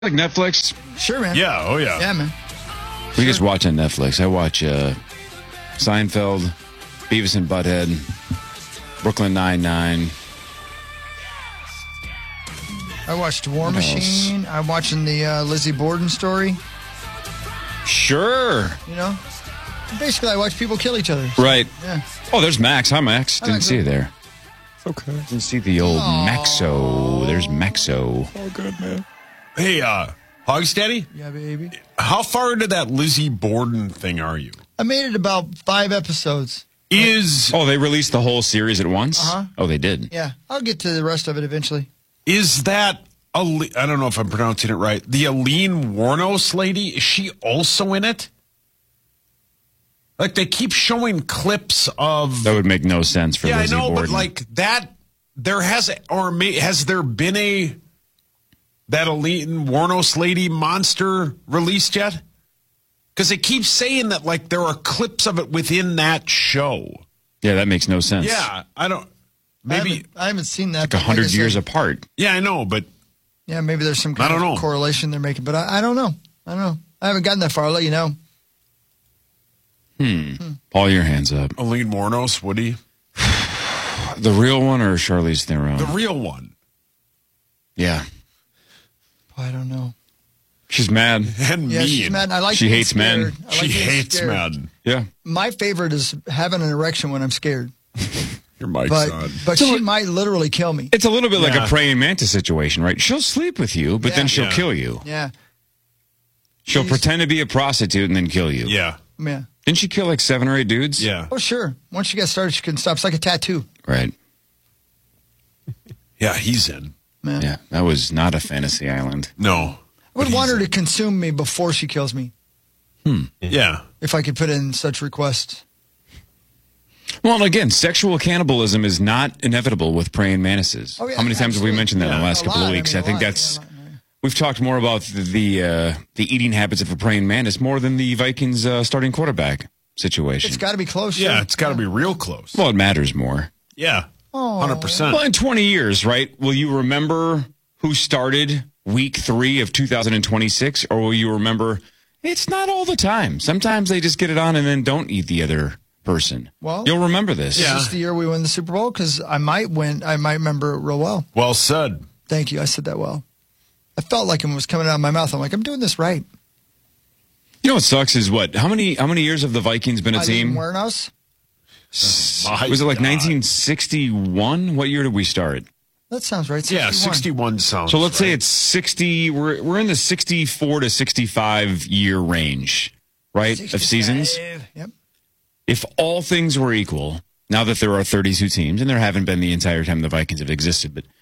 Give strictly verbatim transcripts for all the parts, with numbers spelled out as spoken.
Like Netflix? Sure, man. Yeah, oh yeah. Yeah, man. We sure. just watch on Netflix. I watch uh, Seinfeld, Beavis and Butthead, Brooklyn Nine-Nine. I watched War what Machine. Else? I'm watching the uh, Lizzie Borden story. Sure. You know? Basically, I watch people kill each other. So, right. Yeah. Oh, there's Max. Hi, Max. Didn't Hi, see you there. Okay. Didn't see the old Aww. Maxo. There's Maxo. Oh, good, man. Hey, uh, Hogsteady? Yeah, baby. How far into that Lizzie Borden thing are you? I made it about five episodes. Is Oh, they released the whole series at once? Uh-huh. Oh, they did? Yeah. I'll get to the rest of it eventually. Is that, Ale- I don't know if I'm pronouncing it right, the Aileen Wuornos lady, is she also in it? Like, they keep showing clips of... That would make no sense for yeah, Lizzie Borden. Yeah, I know, Borden. but like, that, there has, or may, has there been a... that Aileen Wuornos lady monster released yet? Because they keep saying that, like, there are clips of it within that show. Yeah, that makes no sense. Yeah, I don't... Maybe... I haven't, I haven't seen that. Like a hundred like years said, apart. Yeah, I know, but... Yeah, maybe there's some kind I don't of know. correlation they're making, but I, I don't know. I don't know. I haven't gotten that far. I'll let you know. Hmm. hmm. Paul, your hands up. Aileen Wuornos, Woody? The real one or Charlize Theron? The real one. Yeah. I don't know. She's mad. And yeah, mean. she's mad. I like she hates scared. men. I like she hates scared. men. Yeah. My favorite is having an erection when I'm scared. You're my but, son. But so she it, might literally kill me. It's a little bit yeah. like a praying mantis situation, right? She'll sleep with you, but yeah. then she'll yeah. kill you. Yeah. She'll She's, pretend to be a prostitute and then kill you. Yeah. Yeah. Didn't she kill like seven or eight dudes? Yeah. Oh, sure. Once she gets started, she couldn't stop. It's like a tattoo. Right. Yeah, he's in. Man. Yeah, that was not a fantasy island. No. I would want her to consume me before she kills me. Hmm. Yeah. If I could put in such requests. Well, and again, sexual cannibalism is not inevitable with praying mantises. Oh, yeah, How many times absolutely. have we mentioned that yeah. in the last a couple lot. of weeks? I, I, mean, I think lot. that's... Yeah, we've talked more about the the, uh, the eating habits of a praying mantis more than the Vikings uh, starting quarterback situation. it's got to be close. Yeah, sure. it's got to be real close. Well, it matters more. Yeah. Oh. one hundred percent. Well, in twenty years, right, will you remember who started week three of two thousand twenty-six, or will you remember it's not all the time? Sometimes they just get it on and then don't eat the other person. Well, you'll remember this. Is Yeah. this the year we win the Super Bowl? Because I might win. I might remember it real well. Well said. Thank you. I said that well. I felt like it was coming out of my mouth. I'm like, I'm doing this right. You know what sucks is what? How many how many years have the Vikings been a Aileen team? Wuornos? My Was it like God. nineteen sixty-one? What year did we start? That sounds right. sixty-one. Yeah, sixty-one sounds So let's right. say it's sixty. We're we're in the sixty-four to sixty-five year range, right, of seasons. Yep. If all things were equal, now that there are thirty-two teams, and there haven't been the entire time the Vikings have existed, but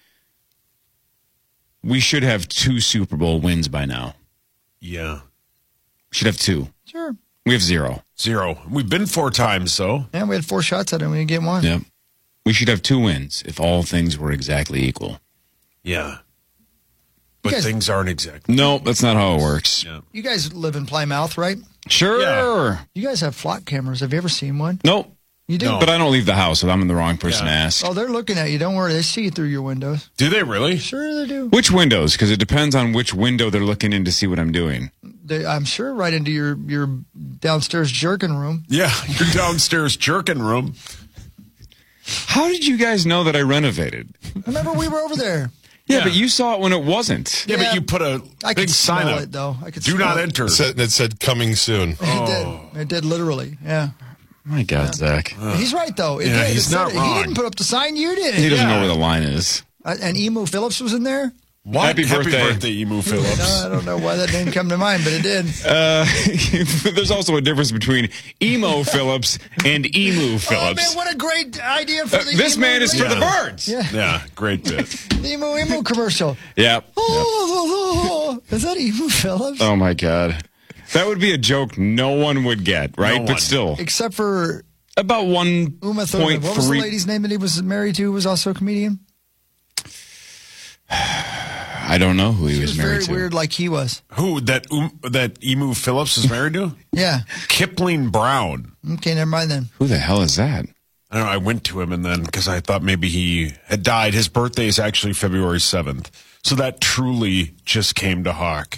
we should have two Super Bowl wins by now. Yeah. We should have two. Sure. We have zero. Zero. We've been four times, though. Yeah, we had four shots at it. We didn't get one. Yep. We should have two wins if all things were exactly equal. Yeah. But guys- things aren't exactly. No, that's not how it works. Yeah. You guys live in Plymouth, right? Sure. Yeah. You guys have flock cameras. Have you ever seen one? Nope. You do? No. But I don't leave the house, so I'm the wrong person Yeah. to ask. Oh, they're looking at you. Don't worry. They see through your windows. Do they really? Sure they do. Which windows? Because it depends on which window they're looking in to see what I'm doing. They, I'm sure right into your, your downstairs jerkin room. Yeah, your downstairs jerkin room. How did you guys know that I renovated? Remember we were over there. Yeah, Yeah. but you saw it when it wasn't. Yeah, Yeah. but you put a I big could sign smell up. it, though. I could Do smell not it. enter. It said, it said coming soon. It did. It did literally. Yeah. My God, Zach. He's right, though. It Yeah, did. It he's said not it. wrong. He didn't put up the sign. You did. He doesn't Yeah. know where the line is. Uh, and Emu Phillips was in there? What? Happy birthday. Emu Phillips. No, I don't know why that didn't come to mind, but it did. Uh, there's also a difference between Emo Phillips and Emu Oh, Phillips. man, what a great idea for Uh, the this Emu man is for Emu. the birds. Yeah. Yeah, great bit. The Emu Emu commercial. Yep. Oh, is that Emu Phillips? Oh, my God. That would be a joke no one would get, right? No but one. still, Except for about one Uma Thurman. point What was the three. lady's name that he was married to who was also a comedian? I don't know who he She was, was married very to. weird like he was. Who that um, that Emu Phillips is married to? Yeah. Kipling Brown. Okay, never mind then. Who the hell is that? I don't know. I went to him and then because I thought maybe he had died. His birthday is actually February seventh. So that truly just came to Hawk.